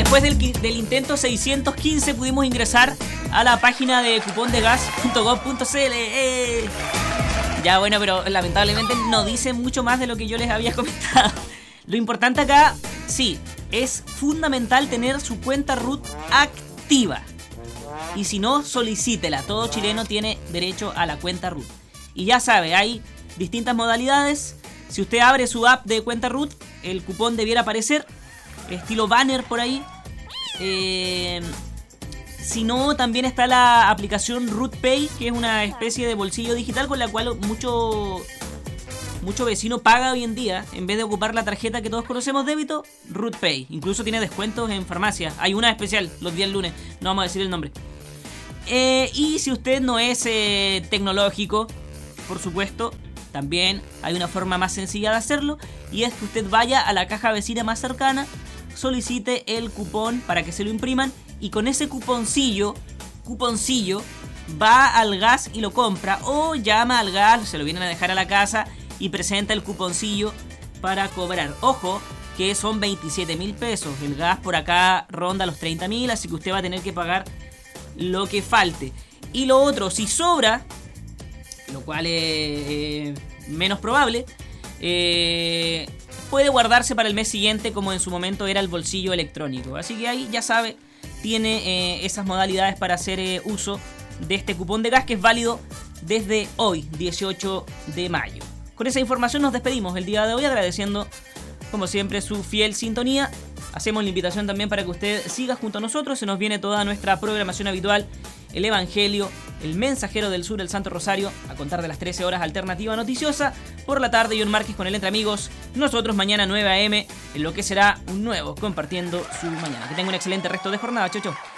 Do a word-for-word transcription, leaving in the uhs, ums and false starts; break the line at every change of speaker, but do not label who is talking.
después del, del intento seiscientos quince pudimos ingresar a la página de cupondegas punto gov punto cl. ¡Eh! Ya bueno, pero lamentablemente no dice mucho más de lo que yo les había comentado. Lo importante acá, sí, es fundamental tener su cuenta root activa. Y si no, solicítela. Todo chileno tiene derecho a la cuenta root. Y ya sabe, hay distintas modalidades. Si usted abre su app de cuenta root, el cupón debiera aparecer, estilo banner por ahí. Eh, si no, también está la aplicación RootPay, que es una especie de bolsillo digital con la cual mucho, mucho vecino paga hoy en día. En vez de ocupar la tarjeta que todos conocemos débito, RootPay. Incluso tiene descuentos en farmacias. Hay una especial los días lunes, no vamos a decir el nombre. Eh, y si usted no es eh, tecnológico, por supuesto, también hay una forma más sencilla de hacerlo, y es que usted vaya a la caja vecina más cercana, solicite el cupón para que se lo impriman, y con ese cuponcillo, cuponcillo, va al gas y lo compra, o llama al gas, se lo vienen a dejar a la casa y presenta el cuponcillo para cobrar. Ojo, que son veintisiete mil pesos, el gas por acá ronda los treinta mil, así que usted va a tener que pagar lo que falte. Y lo otro, si sobra, lo cual es eh, menos probable, eh, puede guardarse para el mes siguiente, como en su momento era el bolsillo electrónico. Así que ahí ya sabe, tiene eh, esas modalidades para hacer eh, uso de este cupón de gas, que es válido desde hoy, dieciocho de mayo. Con esa información nos despedimos el día de hoy, agradeciendo como siempre su fiel sintonía. Hacemos la invitación también para que usted siga junto a nosotros. Se nos viene toda nuestra programación habitual, el Evangelio, el Mensajero del Sur, el Santo Rosario, a contar de las trece horas, Alternativa Noticiosa. Por la tarde, John Márquez con el Entre Amigos. Nosotros mañana nueve a eme, en lo que será un nuevo Compartiendo su Mañana. Que tenga un excelente resto de jornada, chau, chau.